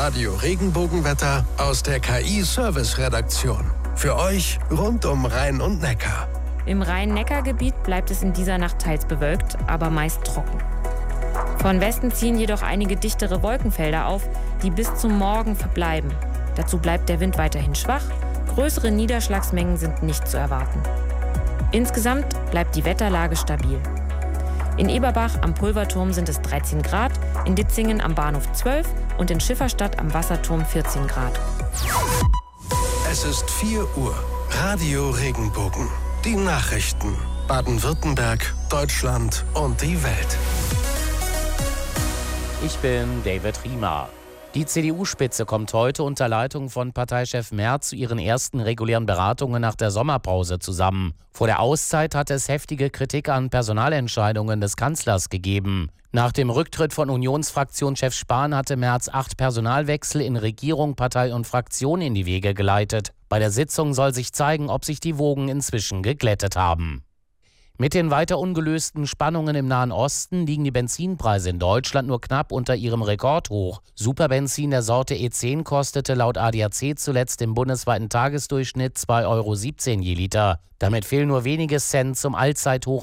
Radio Regenbogenwetter aus der KI-Service-Redaktion. Für euch rund um Rhein und Neckar. Im Rhein-Neckar-Gebiet bleibt es in dieser Nacht teils bewölkt, aber meist trocken. Von Westen ziehen jedoch einige dichtere Wolkenfelder auf, die bis zum Morgen verbleiben. Dazu bleibt der Wind weiterhin schwach, größere Niederschlagsmengen sind nicht zu erwarten. Insgesamt bleibt die Wetterlage stabil. In Eberbach am Pulverturm sind es 13 Grad, in Ditzingen am Bahnhof 12 und in Schifferstadt am Wasserturm 14 Grad. Es ist 4 Uhr. Radio Regenbogen. Die Nachrichten. Baden-Württemberg, Deutschland und die Welt. Ich bin David Riemer. Die CDU-Spitze kommt heute unter Leitung von Parteichef Merz zu ihren ersten regulären Beratungen nach der Sommerpause zusammen. Vor der Auszeit hatte es heftige Kritik an Personalentscheidungen des Kanzlers gegeben. Nach dem Rücktritt von Unionsfraktionschef Spahn hatte Merz 8 Personalwechsel in Regierung, Partei und Fraktion in die Wege geleitet. Bei der Sitzung soll sich zeigen, ob sich die Wogen inzwischen geglättet haben. Mit den weiter ungelösten Spannungen im Nahen Osten liegen die Benzinpreise in Deutschland nur knapp unter ihrem Rekordhoch. Superbenzin der Sorte E10 kostete laut ADAC zuletzt im bundesweiten Tagesdurchschnitt 2,17 € je Liter. Damit fehlen nur wenige Cent zum Allzeithoch